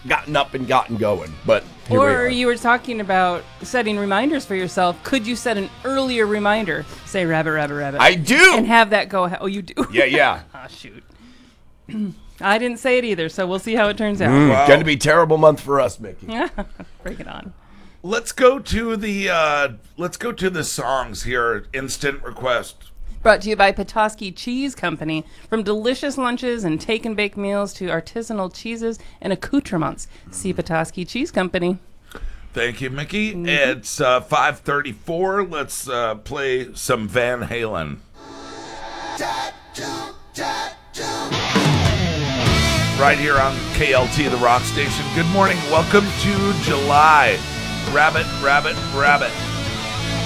gotten up and gotten going. But here we Or are. you were talking about setting reminders for yourself. Could you set an earlier reminder? Say rabbit, rabbit, rabbit. I do. And have that go. Oh, you do? Yeah. Ah, shoot. I didn't say it either, so we'll see how it turns out. Wow. Going to be a terrible month for us, Mickey. Bring it on. Let's go to the songs here. Instant request. Brought to you by Petoskey Cheese Company. From delicious lunches and take and bake meals to artisanal cheeses and accoutrements. See Petoskey Cheese Company. Thank you, Mickey. It's 5:34. Let's play some Van Halen. Right here on KLT, the rock station. Good morning. Welcome to July. Rabbit, rabbit, rabbit.